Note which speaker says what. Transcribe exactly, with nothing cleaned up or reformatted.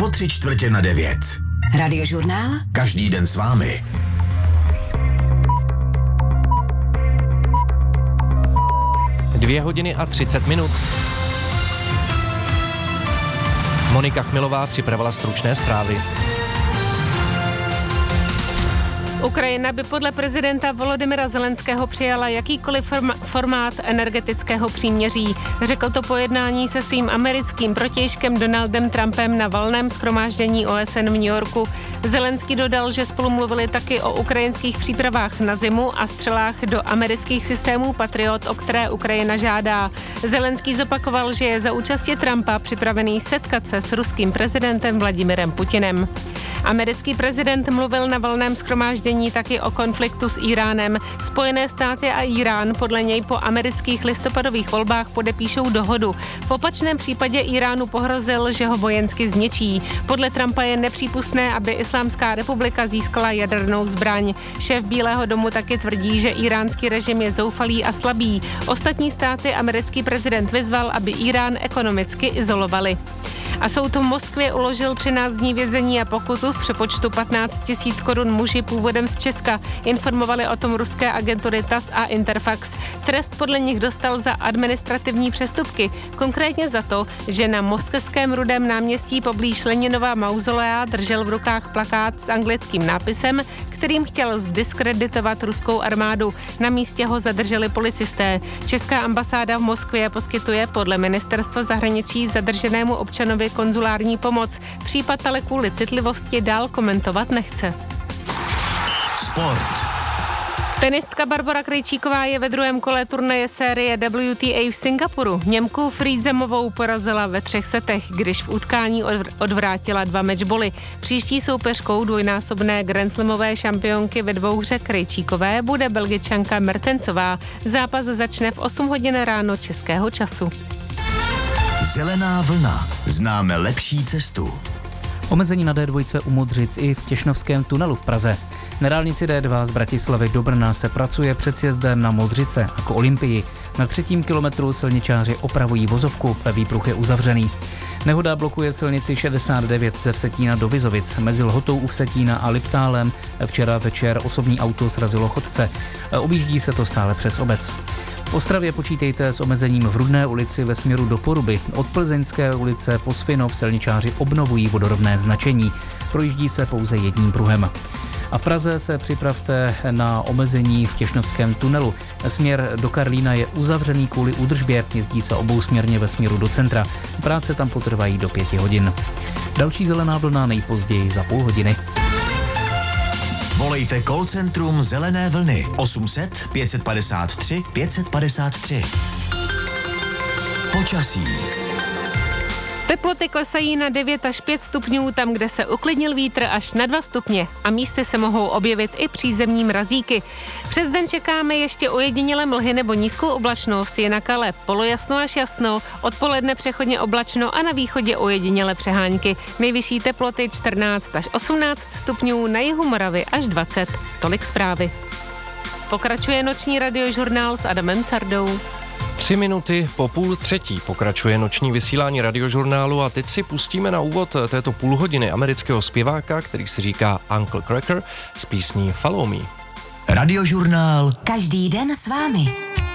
Speaker 1: po tři čtvrtě na devět.
Speaker 2: Radiožurnál?
Speaker 1: Každý den s vámi.
Speaker 3: Dvě hodiny a třicet minut. Monika Chmilová připravila stručné zprávy.
Speaker 4: Ukrajina by podle prezidenta Volodymyra Zelenského přijala jakýkoliv form- formát energetického příměří. Řekl to po jednání se svým americkým protějškem Donaldem Trumpem na valném shromáždění O S N v New Yorku. Zelenský dodal, že spolu mluvili taky o ukrajinských přípravách na zimu a střelách do amerických systémů Patriot, o které Ukrajina žádá. Zelenský zopakoval, že je za účasti Trumpa připravený setkat se s ruským prezidentem Vladimirem Putinem. Americký prezident mluvil na valném shromáždění taky o konfliktu s Íránem. Spojené státy a Írán podle něj po amerických listopadových volbách podepíšou dohodu. V opačném případě Íránu pohrozil, že ho vojensky zničí. Podle Trumpa je nepřípustné, aby Islámská republika získala jadernou zbraň. Šéf Bílého domu taky tvrdí, že íránský režim je zoufalý a slabý. Ostatní státy americký prezident vyzval, aby Írán ekonomicky izolovali. A soud v Moskvě uložil třináct dní vězení a pokutu v přepočtu patnáct tisíc korun muži původem z Česka. Informovali o tom ruské agentury T A S a Interfax. Trest podle nich dostal za administrativní přestupky. Konkrétně za to, že na moskevském Rudém náměstí poblíž Leninova mauzolea držel v rukách plakát s anglickým nápisem, kterým chtěl zdiskreditovat ruskou armádu. Na místě ho zadrželi policisté. Česká ambasáda v Moskvě poskytuje podle ministerstva zahraničí zadrženému občanovi konzulární pomoc. Případ ale kvůli citlivosti dál komentovat nechce.
Speaker 1: Sport.
Speaker 4: Tenistka Barbora Krejčíková je ve druhém kole turnaje série W T A v Singapuru. Němku Friedemovou porazila ve třech setech, když v utkání odvrátila dva matchboly. Příští soupeřkou dvojnásobné grandslamové šampionky ve dvouhře Krejčíkové bude Belgičanka Mertensová. Zápas začne v osm hodin ráno českého času.
Speaker 1: Zelená vlna. Známe lepší cestu.
Speaker 5: Omezení na D dva u Modřic i v Těšnovském tunelu v Praze. Na dálnici D dva z Bratislavy do Brna se pracuje před sjezdem na Modřice jako Olympii. Na třetím kilometru silničáři opravují vozovku, výpruh je uzavřený. Nehoda blokuje silnici šedesát devět ze Vsetína do Vizovic. Mezi Lhotou u Vsetína a Liptálem včera večer osobní auto srazilo chodce. Objíždí se to stále přes obec. V Ostravě počítejte s omezením v Rudné ulici ve směru do Poruby. Od Plzeňské ulice po Svinov silničáři obnovují vodorovné značení. Projíždí se pouze jedním pruhem. A v Praze se připravte na omezení v Těšnovském tunelu. Směr do Karlína je uzavřený kvůli údržbě, jezdí se obousměrně ve směru do centra. Práce tam potrvají do pěti hodin. Další zelená vlna nejpozději za půl hodiny.
Speaker 1: Volejte call centrum Zelené vlny osm set pět padesát tři pět padesát tři. Počasí.
Speaker 4: Teploty klesají na devět až pět stupňů, tam, kde se uklidnil vítr, až na dva stupně a místy se mohou objevit i přízemní mrazíky. Přes den čekáme ještě ojedinělé mlhy nebo nízkou oblačnost, jinak ale polojasno až jasno, odpoledne přechodně oblačno a na východě ojedinělé přehánky. Nejvyšší teploty čtrnáct až osmnáct stupňů, na jihu Moravy až dvacet. Tolik zprávy. Pokračuje noční radiožurnál s Adamem Cardou.
Speaker 3: Tři minuty po půl třetí pokračuje noční vysílání radiožurnálu a teď si pustíme na úvod této půlhodiny amerického zpěváka, který se říká Uncle Cracker s písní Follow Me.
Speaker 1: Radiožurnál.
Speaker 2: Každý den s vámi.